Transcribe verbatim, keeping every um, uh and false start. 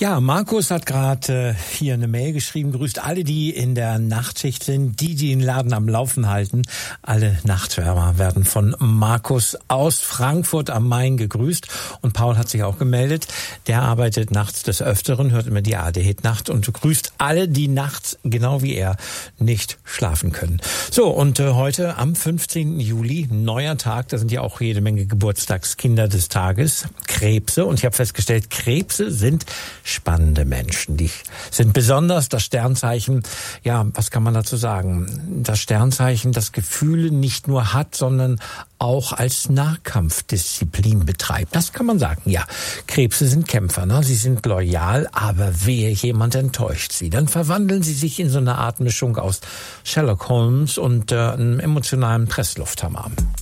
Ja, Markus hat gerade äh, hier eine Mail geschrieben, grüßt alle, die in der Nachtschicht sind, die, die den Laden am Laufen halten. Alle Nachtschwärmer werden von Markus aus Frankfurt am Main gegrüßt. Und Paul hat sich auch gemeldet. Der arbeitet nachts des Öfteren, hört immer die A D-Hit-Nacht und grüßt alle, die nachts, genau wie er, nicht schlafen können. So, und äh, heute am fünfzehnten Juli, neuer Tag, da sind ja auch jede Menge Geburtstagskinder des Tages, Krebse. Und ich habe festgestellt, Krebse sind spannende Menschen. Die sind besonders das Sternzeichen, ja, was kann man dazu sagen? Das Sternzeichen, das Gefühle nicht nur hat, sondern auch als Nahkampfdisziplin betreibt. Das kann man sagen, ja. Krebse sind Kämpfer, ne? Sie sind loyal, aber wehe, jemand enttäuscht sie. Dann verwandeln sie sich in so eine Art Mischung aus Sherlock Holmes und äh, einem emotionalen Presslufthammer.